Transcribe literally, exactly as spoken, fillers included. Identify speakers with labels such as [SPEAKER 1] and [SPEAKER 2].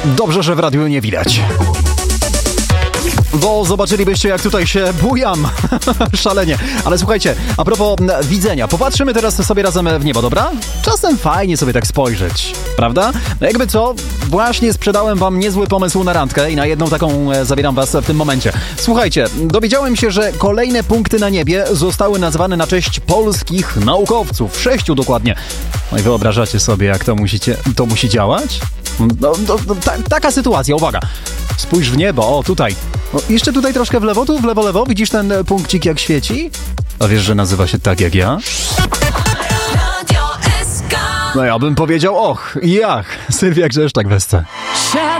[SPEAKER 1] Dobrze, że w radiu nie widać. Bo zobaczylibyście, jak tutaj się bujam. Szalenie. Ale słuchajcie, a propos widzenia. Popatrzymy teraz sobie razem w niebo, dobra? Czasem fajnie sobie tak spojrzeć, prawda? No jakby co, właśnie sprzedałem wam niezły pomysł na randkę i na jedną taką zabieram was w tym momencie. Słuchajcie, dowiedziałem się, że kolejne punkty na niebie zostały nazwane na cześć polskich naukowców. Sześciu dokładnie. No i wyobrażacie sobie, jak to musicie, to musi działać? No, no, no ta, taka sytuacja, uwaga. Spójrz w niebo, o tutaj. No, jeszcze tutaj troszkę w lewo, tu w lewo, lewo. Widzisz ten punkcik, jak świeci? A wiesz, że nazywa się tak jak ja? No ja bym powiedział och, jach. Sylwia Grzeszczak w S C.